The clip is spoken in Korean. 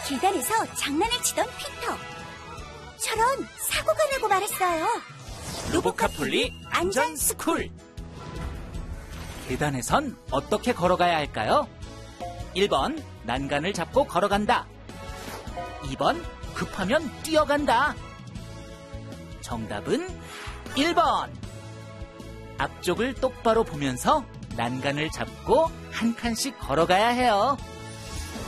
계단에서 장난을 치던 피터. 저런 사고가 나고 말았어요. 로보카폴리 안전스쿨. 계단에선 어떻게 걸어가야 할까요? 1번 난간을 잡고 걸어간다. 2번 급하면 뛰어간다. 정답은 1번. 앞쪽을 똑바로 보면서 난간을 잡고 한 칸씩 걸어가야 해요.